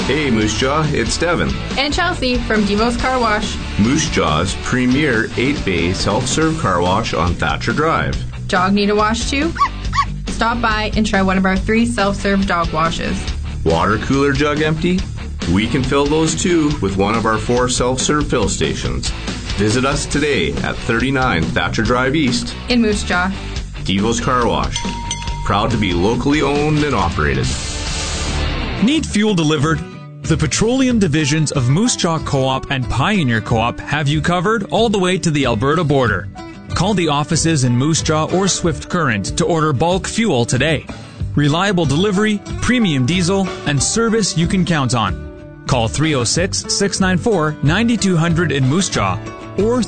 Hey, Moose Jaw, it's Devin. And Chelsea from Devo's Car Wash. Moose Jaw's premier 8-bay self-serve car wash on Thatcher Drive. Dog need a wash too? Stop by and try one of our 3 self-serve dog washes. Water cooler jug empty? We can fill those too with one of our 4 self-serve fill stations. Visit us today at 39 Thatcher Drive East in Moose Jaw. Devo's Car Wash. Proud to be locally owned and operated. Need fuel delivered? The petroleum divisions of Moose Jaw Co-op and Pioneer Co-op have you covered all the way to the Alberta border. Call the offices in Moose Jaw or Swift Current to order bulk fuel today. Reliable delivery, premium diesel, and service you can count on. Call 306-694-9200 in Moose Jaw or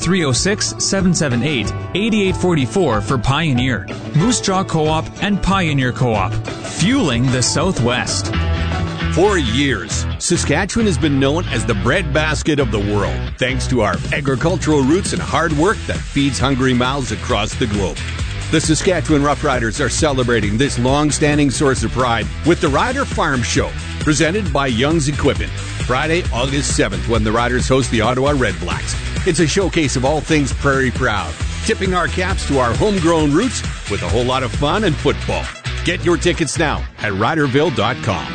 306-778-8844 for Pioneer. Moose Jaw Co-op and Pioneer Co-op. Fueling the Southwest. For years, Saskatchewan has been known as the breadbasket of the world, thanks to our agricultural roots and hard work that feeds hungry mouths across the globe. The Saskatchewan Roughriders are celebrating this long-standing source of pride with the Rider Farm Show, presented by Young's Equipment, Friday, August 7th, when the Riders host the Ottawa Redblacks. It's a showcase of all things prairie proud, tipping our caps to our homegrown roots with a whole lot of fun and football. Get your tickets now at riderville.com.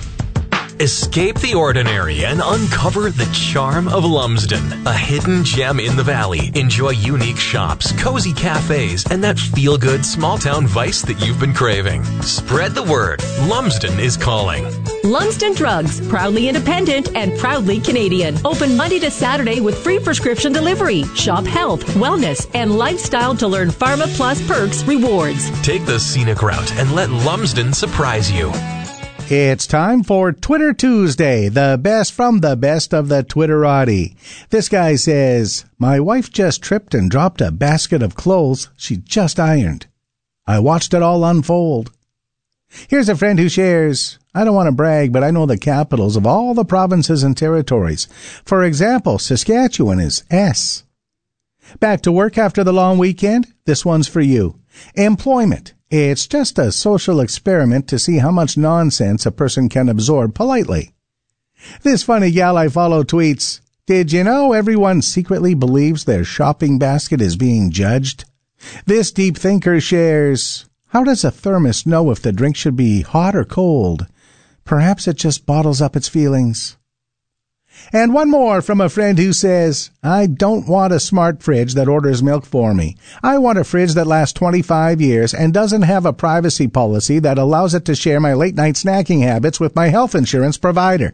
Escape the ordinary and uncover the charm of Lumsden, a hidden gem in the valley. Enjoy unique shops, cozy cafes, and that feel-good small-town vice that you've been craving. Spread the word. Lumsden is calling. Lumsden Drugs, proudly independent and proudly Canadian. Open Monday to Saturday with free prescription delivery. Shop health, wellness, and lifestyle to learn Pharma Plus perks rewards. Take the scenic route and let Lumsden surprise you. It's time for Twitter Tuesday, the best from the best of the Twitterati. This guy says, my wife just tripped and dropped a basket of clothes she just ironed. I watched it all unfold. Here's a friend who shares, I don't want to brag, but I know the capitals of all the provinces and territories. For example, Saskatchewan is S. Back to work after the long weekend? This one's for you. Employment. It's just a social experiment to see how much nonsense a person can absorb politely. This funny gal I follow tweets, did you know everyone secretly believes their shopping basket is being judged? This deep thinker shares, how does a thermos know if the drink should be hot or cold? Perhaps it just bottles up its feelings. And one more from a friend who says, I don't want a smart fridge that orders milk for me. I want a fridge that lasts 25 years and doesn't have a privacy policy that allows it to share my late-night snacking habits with my health insurance provider.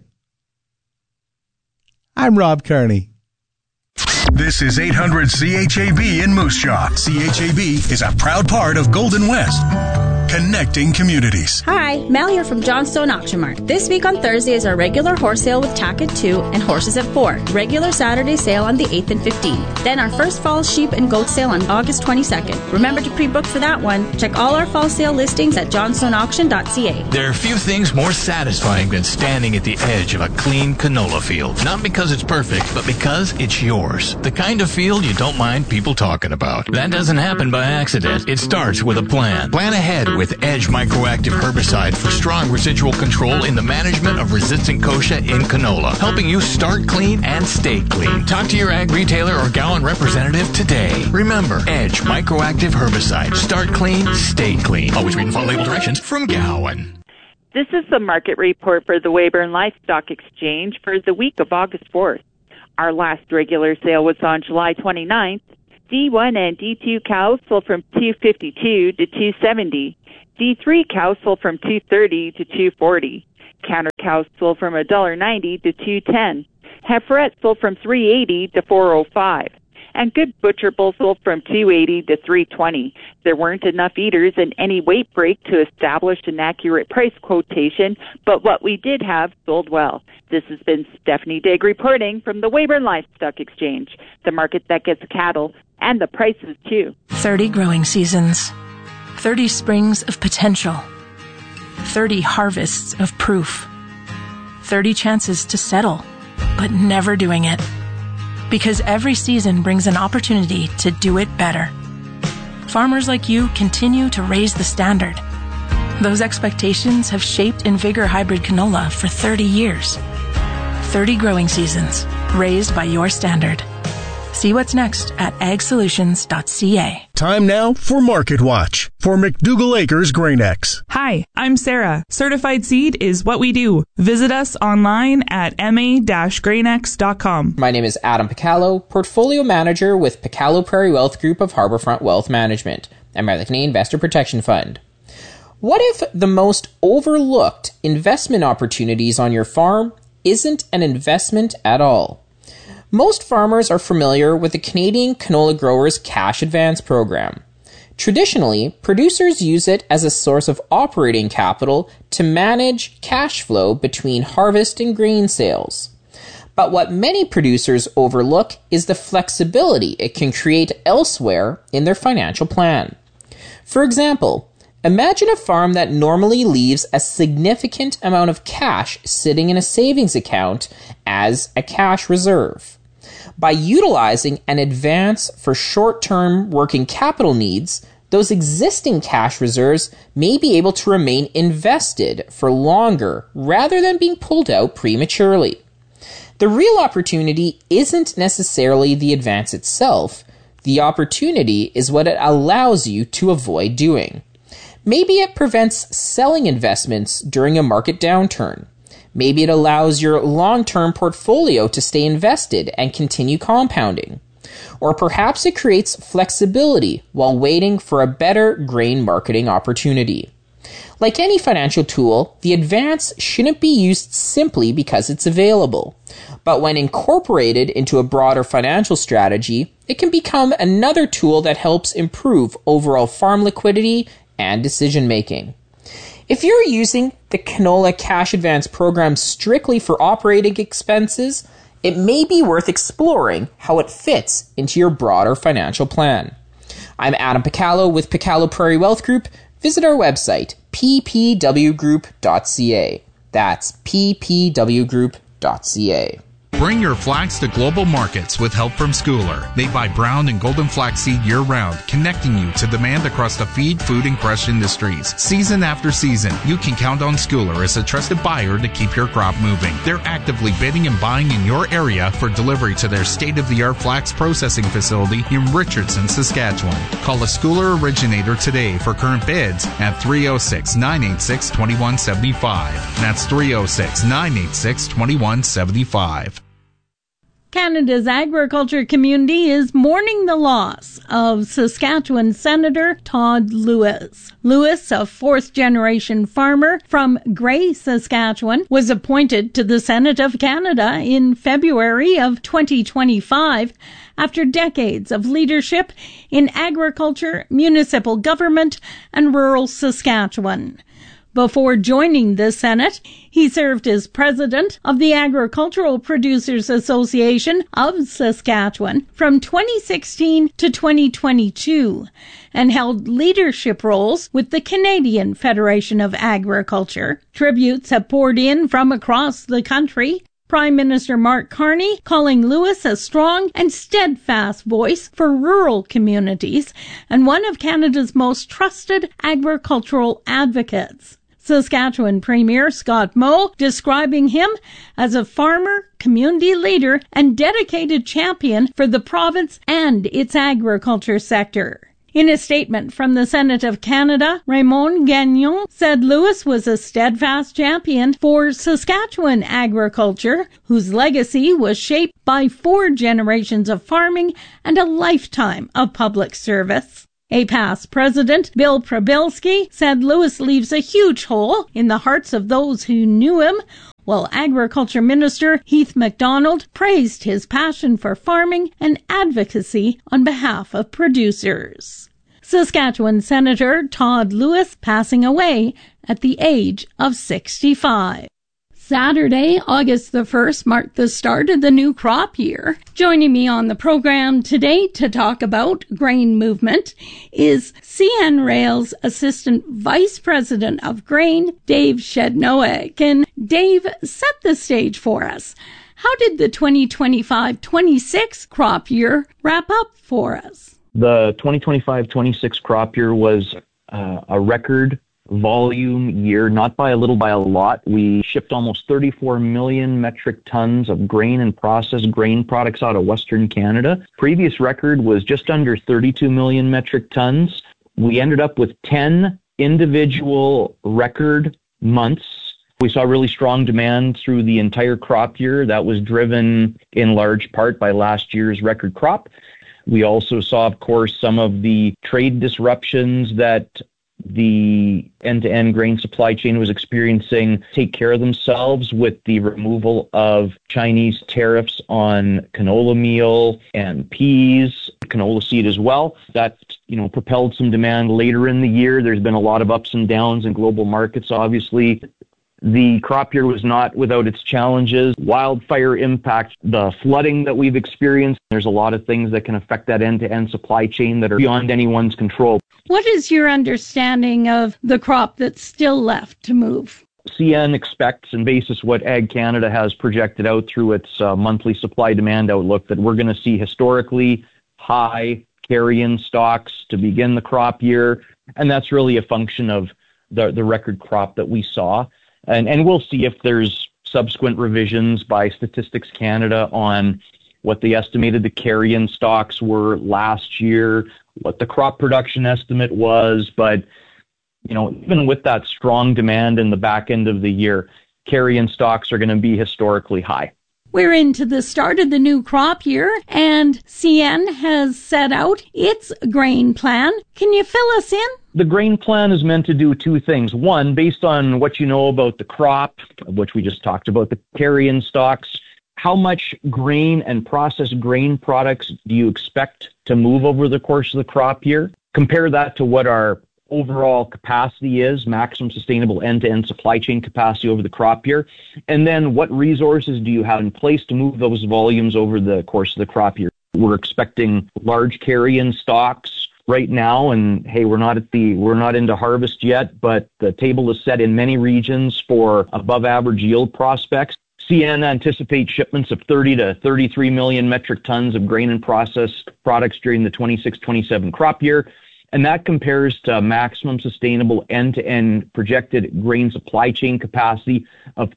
I'm Rob Kearney. This is 800 CHAB in Moose Jaw. CHAB is a proud part of Golden West. Connecting communities. Hi, Mel here from Johnstone Auction Mart. This week on Thursday is our regular horse sale with tack at 2 and horses at 4. Regular Saturday sale on the 8th and 15th. Then our first fall sheep and goat sale on August 22nd. Remember to pre-book for that one. Check all our fall sale listings at johnstoneauction.ca. There are few things more satisfying than standing at the edge of a clean canola field. Not because it's perfect, but because it's yours. The kind of field you don't mind people talking about. That doesn't happen by accident. It starts with a plan. Plan ahead with Edge Microactive Herbicide for strong residual control in the management of resistant kochia in canola, helping you start clean and stay clean. Talk to your ag retailer or Gowan representative today. Remember, Edge Microactive Herbicide. Start clean, stay clean. Always read and follow label directions from Gowan. This is the market report for the Weyburn Livestock Exchange for the week of August 4th. Our last regular sale was on July 29th. D1 and D2 cows sold from $252 to $270. D3 cows sold from $230 to $240. Counter cows sold from $1.90 to $210. Heiferettes sold from $380 to $405. And good butcher bulls sold from $280 to $320. There weren't enough eaters in any weight break to establish an accurate price quotation, but what we did have sold well. This has been Stephanie Digg reporting from the Weyburn Livestock Exchange, the market that gets cattle and the prices too. 30 growing seasons, 30 springs of potential, 30 harvests of proof, 30 chances to settle, but never doing it. Because every season brings an opportunity to do it better. Farmers like you continue to raise the standard. Those expectations have shaped InVigor Hybrid Canola for 30 years. 30 growing seasons, raised by your standard. See what's next at agsolutions.ca. Time now for Market Watch for McDougall Acres GrainX. Hi, I'm Sarah. Certified Seed is what we do. Visit us online at ma-grainx.com. My name is Adam Picallo, Portfolio Manager with Picallo Prairie Wealth Group of Harbourfront Wealth Management, and by the Canadian Investor Protection Fund. What if the most overlooked investment opportunities on your farm isn't an investment at all? Most farmers are familiar with the Canadian Canola Growers Cash Advance Program. Traditionally, producers use it as a source of operating capital to manage cash flow between harvest and grain sales. But what many producers overlook is the flexibility it can create elsewhere in their financial plan. For example, imagine a farm that normally leaves a significant amount of cash sitting in a savings account as a cash reserve. By utilizing an advance for short-term working capital needs, those existing cash reserves may be able to remain invested for longer rather than being pulled out prematurely. The real opportunity isn't necessarily the advance itself. The opportunity is what it allows you to avoid doing. Maybe it prevents selling investments during a market downturn. Maybe it allows your long-term portfolio to stay invested and continue compounding. Or perhaps it creates flexibility while waiting for a better grain marketing opportunity. Like any financial tool, the advance shouldn't be used simply because it's available. But when incorporated into a broader financial strategy, it can become another tool that helps improve overall farm liquidity and decision-making. If you're using the Canola Cash Advance program strictly for operating expenses, it may be worth exploring how it fits into your broader financial plan. I'm Adam Picallo with Picallo Prairie Wealth Group. Visit our website, ppwgroup.ca. That's ppwgroup.ca. Bring your flax to global markets with help from Schooler. They buy brown and golden flaxseed year-round, connecting you to demand across the feed, food, and crush industries. Season after season, you can count on Schooler as a trusted buyer to keep your crop moving. They're actively bidding and buying in your area for delivery to their state-of-the-art flax processing facility in Richardson, Saskatchewan. Call a Schooler originator today for current bids at 306-986-2175. That's 306-986-2175. Canada's agriculture community is mourning the loss of Saskatchewan Senator Todd Lewis. Lewis, a fourth-generation farmer from Gray, Saskatchewan, was appointed to the Senate of Canada in February of 2025 after decades of leadership in agriculture, municipal government, and rural Saskatchewan. Before joining the Senate, he served as president of the Agricultural Producers Association of Saskatchewan from 2016 to 2022 and held leadership roles with the Canadian Federation of Agriculture. Tributes have poured in from across the country. Prime Minister Mark Carney calling Lewis a strong and steadfast voice for rural communities and one of Canada's most trusted agricultural advocates. Saskatchewan Premier Scott Moe describing him as a farmer, community leader, and dedicated champion for the province and its agriculture sector. In a statement from the Senate of Canada, Raymond Gagnon said Lewis was a steadfast champion for Saskatchewan agriculture, whose legacy was shaped by 4 generations of farming and a lifetime of public service. A past president, Bill Prabilski, said Lewis leaves a huge hole in the hearts of those who knew him, while Agriculture Minister Heath MacDonald praised his passion for farming and advocacy on behalf of producers. Saskatchewan Senator Todd Lewis passing away at the age of 65. Saturday, August the 1st, marked the start of the new crop year. Joining me on the program today to talk about grain movement is CN Rail's Assistant Vice President of Grain, Dave Shednowick. And Dave, set the stage for us. How did the 2025-26 crop year wrap up for us? The 2025-26 crop year was a record volume year, not by a little, by a lot. We shipped almost 34 million metric tons of grain and processed grain products out of Western Canada. Previous record was just under 32 million metric tons. We ended up with 10 individual record months. We saw really strong demand through the entire crop year. That was driven in large part by last year's record crop. We also saw, of course, some of the trade disruptions that the end-to-end grain supply chain was experiencing take care of themselves with the removal of Chinese tariffs on canola meal and peas, canola seed as well. That, propelled some demand later in the year. There's been a lot of ups and downs in global markets, obviously. The crop year was not without its challenges. Wildfire impact, the flooding that we've experienced. There's a lot of things that can affect that end-to-end supply chain that are beyond anyone's control. What is your understanding of the crop that's still left to move? CN expects, and basis what Ag Canada has projected out through its monthly supply-demand outlook, that we're going to see historically high carry-in stocks to begin the crop year, and that's really a function of the record crop that we saw. And we'll see if there's subsequent revisions by Statistics Canada on what they estimated the carry-in stocks were last year, what the crop production estimate was. But, even with that strong demand in the back end of the year, carry-in stocks are going to be historically high. We're into the start of the new crop year, and CN has set out its grain plan. Can you fill us in? The grain plan is meant to do two things. One, based on what you know about the crop, which we just talked about, the carry-in stocks, how much grain and processed grain products do you expect to move over the course of the crop year? Compare that to what our overall capacity is, maximum sustainable end-to-end supply chain capacity over the crop year. And then what resources do you have in place to move those volumes over the course of the crop year? We're expecting large carry-in stocks right now, and hey, we're not into harvest yet, but the table is set in many regions for above average yield prospects. CN anticipates shipments of 30 to 33 million metric tons of grain and processed products during the 26-27 crop year. And that compares to maximum sustainable end-to-end projected grain supply chain capacity of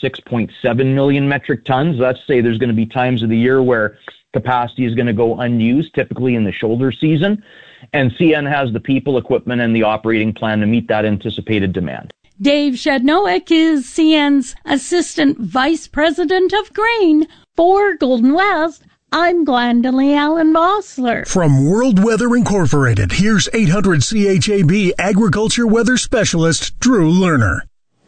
36.7 million metric tons. That's to say there's going to be times of the year where capacity is going to go unused, typically in the shoulder season. And CN has the people, equipment, and the operating plan to meet that anticipated demand. Dave Shednowick is CN's Assistant Vice President of Grain for Golden West. I'm Glendalee Allen Bossler. From World Weather Incorporated, here's 800 CHAB Agriculture Weather Specialist Drew Lerner.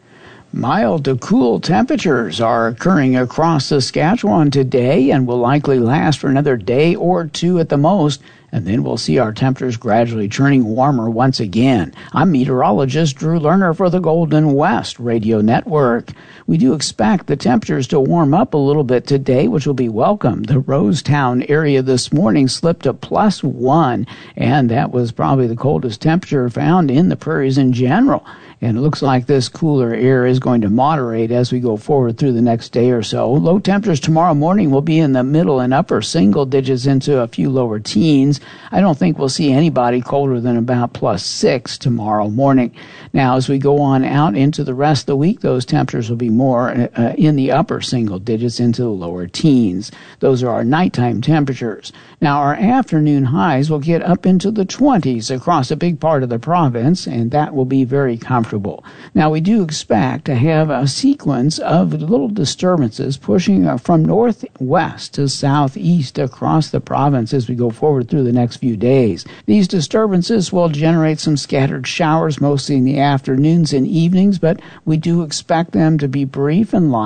Mild to cool temperatures are occurring across Saskatchewan today and will likely last for another day or two at the most, and then we'll see our temperatures gradually turning warmer once again. I'm meteorologist Drew Lerner for the Golden West Radio Network. We do expect the temperatures to warm up a little bit today, which will be welcome. The Rosetown area this morning slipped to +1, and that was probably the coldest temperature found in the prairies in general. And it looks like this cooler air is going to moderate as we go forward through the next day or so. Low temperatures tomorrow morning will be in the middle and upper single digits into a few lower teens. I don't think we'll see anybody colder than about +6 tomorrow morning. Now, as we go on out into the rest of the week, those temperatures will be more in the upper single digits into the lower teens. Those are our nighttime temperatures. Now, our afternoon highs will get up into the 20s across a big part of the province, and that will be very comfortable. Now, we do expect to have a sequence of little disturbances pushing from northwest to southeast across the province as we go forward through the next few days. These disturbances will generate some scattered showers, mostly in the afternoons and evenings, but we do expect them to be brief and light.